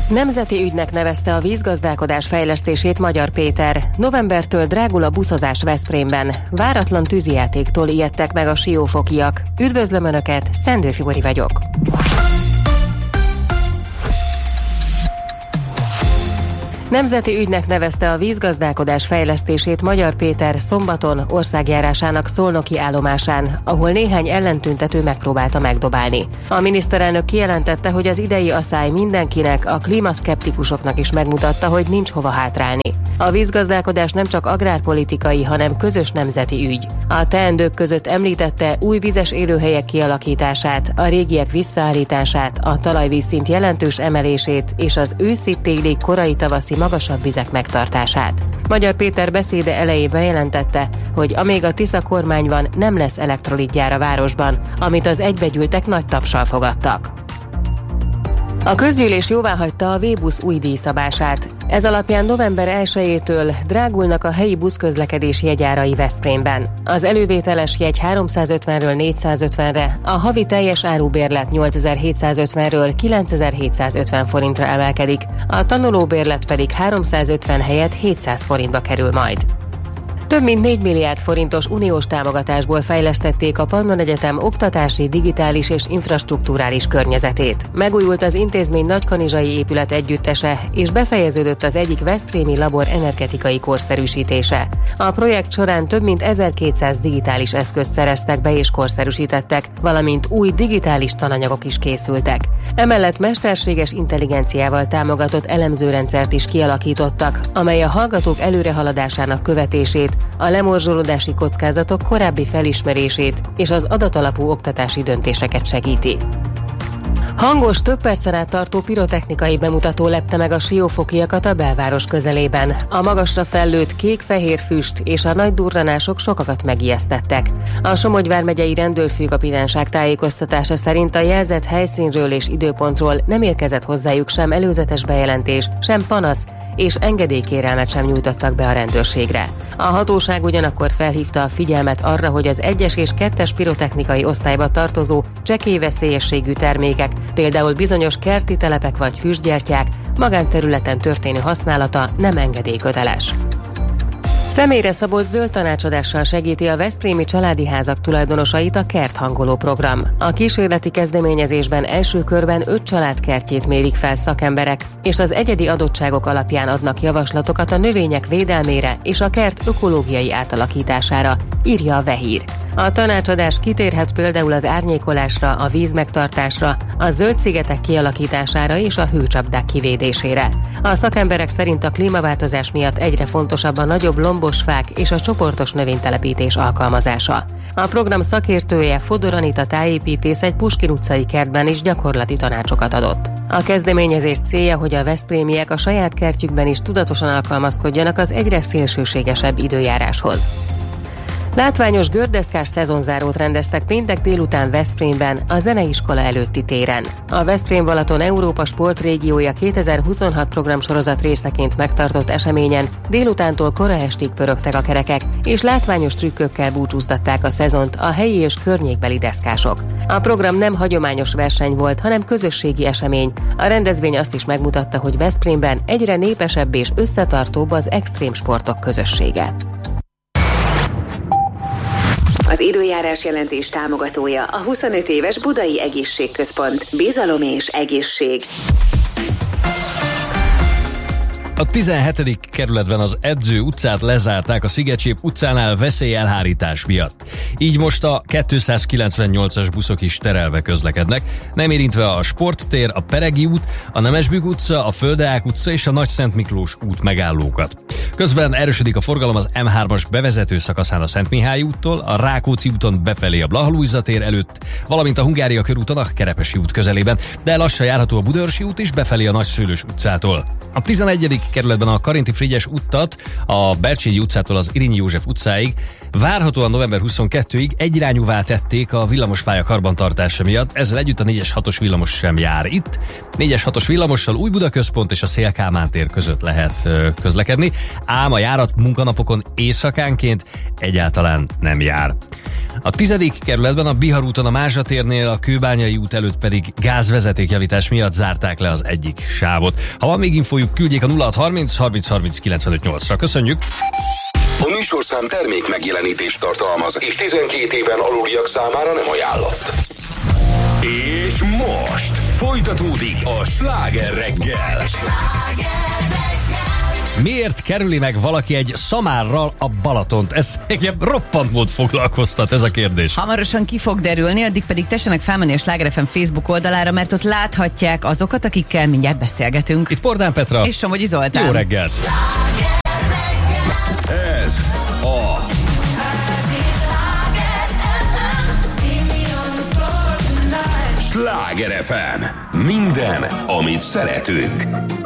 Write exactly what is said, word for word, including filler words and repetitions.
Nemzeti ügynek nevezte a vízgazdálkodás fejlesztését Magyar Péter. Novembertől drágul a buszozás Veszprémben. Váratlan tűzijátéktól ijedtek meg a siófokiak. Üdvözlöm Önöket, Szendő Fibori vagyok. Nemzeti ügynek nevezte a vízgazdálkodás fejlesztését Magyar Péter szombaton országjárásának szolnoki állomásán, ahol néhány ellentüntető megpróbálta megdobálni. A miniszterelnök kijelentette, hogy az idei asszály mindenkinek, a klímaszkeptikusoknak is megmutatta, hogy nincs hova hátrálni. A vízgazdálkodás nem csak agrárpolitikai, hanem közös nemzeti ügy. A teendők között említette új vizes élőhelyek kialakítását, a régiek visszaállítását, a talajvízszint jelentős emelését és az őszi-téli, korai tavaszi magasabb vizek megtartását. Magyar Péter beszéde elején bejelentette, hogy amíg a Tisza kormány van, nem lesz elektrolitgyár a városban, amit az egybegyűltek nagy tapssal fogadtak. A közgyűlés jóváhagyta a V-busz új díjszabását. Ez alapján november elsejétől drágulnak a helyi buszközlekedés jegyárai Veszprémben. Az elővételes jegy háromszázötvenről négyszázötvenre, a havi teljes árubérlet nyolcezer-hétszázötvenről kilencezer-hétszázötven forintra emelkedik, a tanulóbérlet pedig háromszázötven helyett hétszáz forintba kerül majd. Több mint négy milliárd forintos uniós támogatásból fejlesztették a Pannon Egyetem oktatási, digitális és infrastrukturális környezetét. Megújult az intézmény nagykanizsai épület együttese, és befejeződött az egyik veszprémi labor energetikai korszerűsítése. A projekt során több mint ezerkétszáz digitális eszközt szereztek be és korszerűsítettek, valamint új digitális tananyagok is készültek. Emellett mesterséges intelligenciával támogatott elemzőrendszert is kialakítottak, amely a hallgatók előrehaladásának követését, a lemorzsolódási kockázatok korábbi felismerését és az adatalapú oktatási döntéseket segíti. Hangos, több percen át tartó pirotechnikai bemutató lepte meg a siófokiakat a belváros közelében. A magasra fellőtt kék-fehér füst és a nagy durranások sokakat megijesztettek. A Somogy vármegyei rendőrfőkapitányság tájékoztatása szerint a jelzett helyszínről és időpontról nem érkezett hozzájuk sem előzetes bejelentés, sem panasz, és engedélykérelmet sem nyújtottak be a rendőrségre. A hatóság ugyanakkor felhívta a figyelmet arra, hogy az egyes és kettes pirotechnikai osztályba tartozó csekély veszélyességű termékek, például bizonyos kerti telepek vagy füstgyertyák, magánterületen történő használata nem engedélyköteles. Személyre szabott zöld tanácsadással segíti a veszprémi családi házak tulajdonosait a kerthangoló program. A kísérleti kezdeményezésben első körben öt család kertjét mérik fel szakemberek, és az egyedi adottságok alapján adnak javaslatokat a növények védelmére és a kert ökológiai átalakítására, írja a Vehír. A tanácsadás kitérhet például az árnyékolásra, a vízmegtartásra, a zöld szigetek kialakítására és a hőcsapdák kivédésére. A szakemberek szerint a klímaváltozás miatt egyre fontosabb a nagyobb lombos fák és a csoportos növénytelepítés alkalmazása. A program szakértője, Fodor Anita tájépítész egy Puskin utcai kertben is gyakorlati tanácsokat adott. A kezdeményezés célja, hogy a veszprémiek a saját kertjükben is tudatosan alkalmazkodjanak az egyre szélsőségesebb időjáráshoz. Látványos gördeszkás szezonzárót rendeztek péntek délután Veszprémben, a zeneiskola előtti téren. A Veszprém-Balaton Európa sportrégiója kétezer-huszonhat programsorozat részeként megtartott eseményen délutántól kora estig pörögtek a kerekek, és látványos trükkökkel búcsúztatták a szezont a helyi és környékbeli deszkások. A program nem hagyományos verseny volt, hanem közösségi esemény. A rendezvény azt is megmutatta, hogy Veszprémben egyre népesebb és összetartóbb az extrém sportok közössége. Az időjárás jelentés támogatója a huszonöt éves Budai Egészségközpont. Bizalom és egészség. A tizenhetedik kerületben az Edző utcát lezárták a Szigetcsép utcánál veszélyelhárítás miatt. Így most a kétszázkilencvennyolcas buszok is terelve közlekednek, nem érintve a Sporttér, a Peregi út, a Nemesbüg utca, a Földeák utca és a Nagyszent Miklós út megállókat. Közben erősödik a forgalom az em hármas bevezető szakaszán a Szentmihály úttól, a Rákóczi úton befelé a Blaha-Lujza tér előtt, valamint a Hungária körúton a Kerepesi út közelében, de lassan járható a Budaörsi út is befelé a Nagyszőlős utcától. A tizenegyedik kerületben a Karinti Frigyes utat a Bercsényi utcától az Irényi József utcáig várhatóan november huszonkettedikéig egyirányúvá tették a villamospálya karbantartása miatt, ezzel együtt a négyes hatos villamos sem jár itt. négyes hatos villamossal Újbuda központ és a Széll Kálmán tér között lehet ö, közlekedni, ám a járat munkanapokon éjszakánként egyáltalán nem jár. A tizedik kerületben a Bihar úton a Mázsa térnél, a Kőbányai út előtt pedig gázvezetékjavítás miatt zárták le az egyik sávot. Ha van még infójuk, küldjék a nulla hat harminc harminc harminc kilencvenöt nyolcra. Köszönjük! A műsorszám termék megjelenítést tartalmaz, és tizenkét éven aluliak számára nem ajánlott. És most folytatódik a Sláger reggel. Miért kerüli meg valaki egy szamárral a Balatont? Ez engem roppant mód foglalkoztat, ez a kérdés. Hamarosan ki fog derülni, addig pedig tessenek felmenni a Sláger ef em Facebook oldalára, mert ott láthatják azokat, akikkel mindjárt beszélgetünk. Itt Pordán Petra. És Somogyi Zoltán. Jó reggelt! Ez a Sláger ef em. Minden, amit szeretünk.